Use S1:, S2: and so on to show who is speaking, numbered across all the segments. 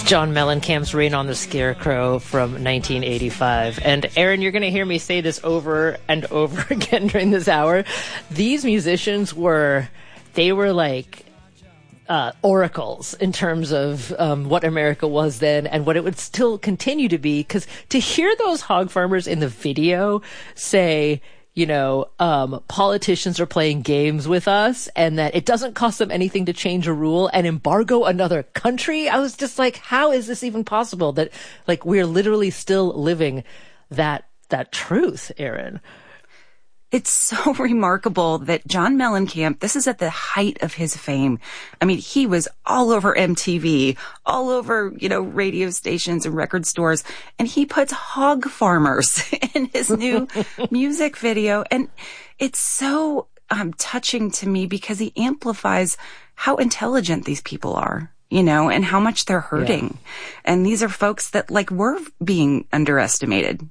S1: John Mellencamp's Rain on the Scarecrow from 1985. And Aaron, you're going to hear me say this over and over again during this hour. These musicians were like oracles in terms of what America was then and what it would still continue to be. Because to hear those hog farmers in the video say, politicians are playing games with us and that it doesn't cost them anything to change a rule and embargo another country. I was just like, how is this even possible that we're literally still living that truth, Aaron?
S2: It's so remarkable that John Mellencamp, this is at the height of his fame. I mean, he was all over MTV, all over, radio stations and record stores, and he puts hog farmers in his new music video. And it's so touching to me because he amplifies how intelligent these people are. And how much they're hurting. Yeah. And these are folks that were being underestimated,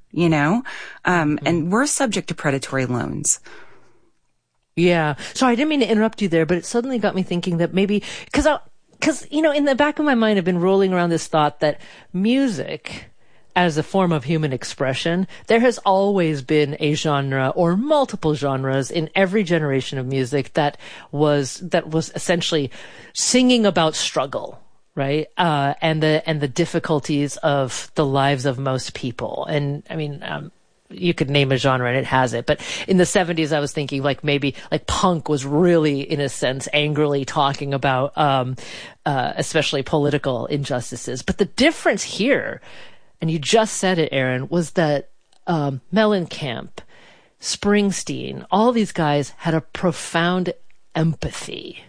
S2: and we're subject to predatory loans.
S1: Yeah. So I didn't mean to interrupt you there, but it suddenly got me thinking that maybe, because in the back of my mind, I've been rolling around this thought that music as a form of human expression, there has always been a genre or multiple genres in every generation of music that was essentially singing about struggle, right? And the difficulties of the lives of most people. And I mean, you could name a genre and it has it. But in the 70s, I was thinking maybe punk was really, in a sense, angrily talking about, especially political injustices. But the difference here, and you just said it, Aaron, was that Mellencamp, Springsteen, all these guys had a profound empathy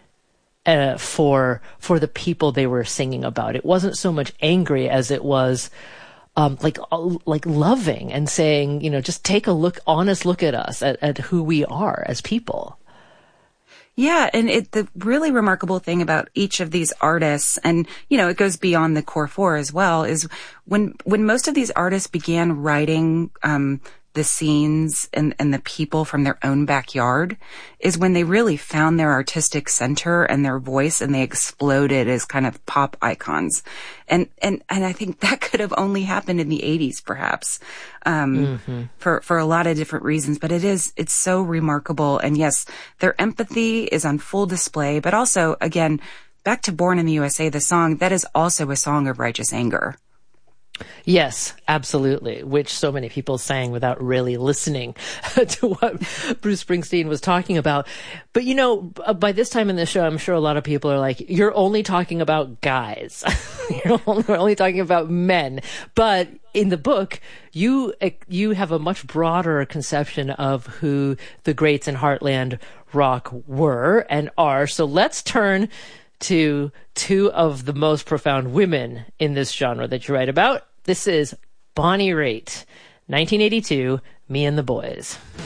S1: for the people they were singing about. It wasn't so much angry as it was loving and saying, just take a honest look at us, at who we are as people.
S2: Yeah, and the really remarkable thing about each of these artists, and, it goes beyond the core four as well, is when most of these artists began writing the scenes and the people from their own backyard, is when they really found their artistic center and their voice, and they exploded as kind of pop icons. And I think that could have only happened in the 80s, perhaps, for a lot of different reasons. But it's so remarkable. And yes, their empathy is on full display, but also, again, back to Born in the USA, the song, that is also a song of righteous anger.
S1: Yes, absolutely, which so many people sang without really listening to what Bruce Springsteen was talking about. But, by this time in the show, I'm sure a lot of people are like, you're only talking about guys. You're only talking about men. But in the book, you have a much broader conception of who the greats in Heartland rock were and are. So let's turn to two of the most profound women in this genre that you write about. This is Bonnie Raitt, 1982, Me and the Boys.